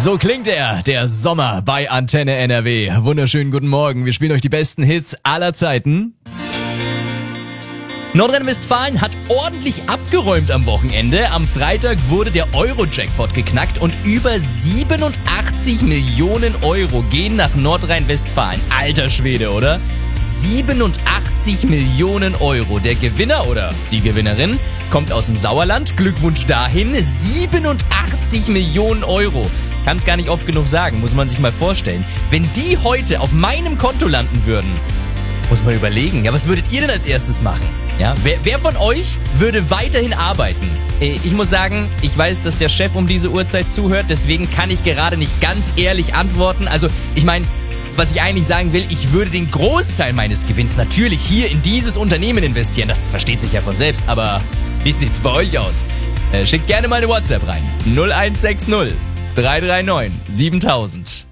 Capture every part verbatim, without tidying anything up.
So klingt er, der Sommer bei Antenne N R W. Wunderschönen guten Morgen. Wir spielen euch die besten Hits aller Zeiten. Nordrhein-Westfalen hat ordentlich abgeräumt am Wochenende. Am Freitag wurde der Euro-Jackpot geknackt und über siebenundachtzig Millionen Euro gehen nach Nordrhein-Westfalen. Alter Schwede, oder? siebenundachtzig Millionen Euro. Der Gewinner oder die Gewinnerin kommt aus dem Sauerland. Glückwunsch dahin. siebenundachtzig Millionen Euro. Kann es gar nicht oft genug sagen, muss man sich mal vorstellen. Wenn die heute auf meinem Konto landen würden, muss man überlegen. Ja, was würdet ihr denn als erstes machen? Ja, wer, wer von euch würde weiterhin arbeiten? Ich muss sagen, ich weiß, dass der Chef um diese Uhrzeit zuhört, deswegen kann ich gerade nicht ganz ehrlich antworten. Also, ich meine, was ich eigentlich sagen will, ich würde den Großteil meines Gewinns natürlich hier in dieses Unternehmen investieren. Das versteht sich ja von selbst, aber wie sieht's bei euch aus? Äh, schickt gerne mal eine WhatsApp rein. null eins sechs null drei drei neun siebentausend.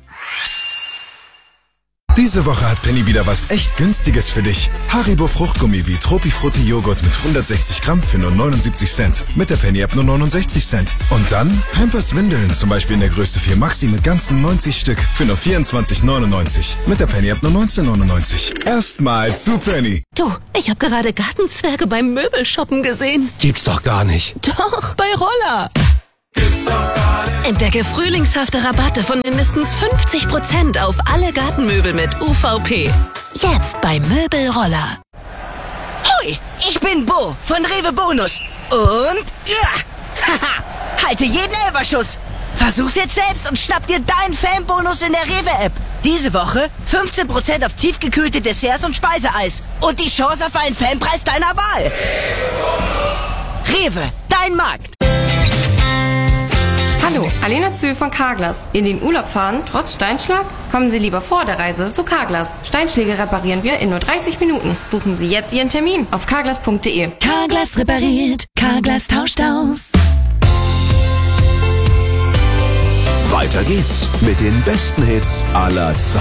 Diese Woche hat Penny wieder was echt Günstiges für dich. Haribo Fruchtgummi wie Tropifrutti Joghurt mit hundertsechzig Gramm für nur neunundsiebzig Cent. Mit der Penny-App nur neunundsechzig Cent. Und dann Pampers Windeln, zum Beispiel in der Größe vier Maxi mit ganzen neunzig Stück für nur vierundzwanzig neunundneunzig. Mit der Penny-App nur neunzehn neunundneunzig. Erstmal zu Penny. Du, ich habe gerade Gartenzwerge beim Möbelshoppen gesehen. Gibt's doch gar nicht. Doch, bei Roller. Gibt's doch gar nicht. Entdecke frühlingshafte Rabatte von mindestens fünfzig Prozent auf alle Gartenmöbel mit U V P. Jetzt bei Möbelroller. Hoi, ich bin Bo von Rewe Bonus. Und ja, haha, halte jeden Elferschuss. Versuch's jetzt selbst und schnapp dir deinen Fanbonus in der Rewe-App. Diese Woche fünfzehn Prozent auf tiefgekühlte Desserts und Speiseeis. Und die Chance auf einen Fanpreis deiner Wahl. Rewe, dein Markt. Hallo, Alena Zühl von Carglass. In den Urlaub fahren, trotz Steinschlag? Kommen Sie lieber vor der Reise zu Carglass. Steinschläge reparieren wir in nur dreißig Minuten. Buchen Sie jetzt Ihren Termin auf carglass punkt de. Carglass repariert, Carglass tauscht aus. Weiter geht's mit den besten Hits aller Zeiten.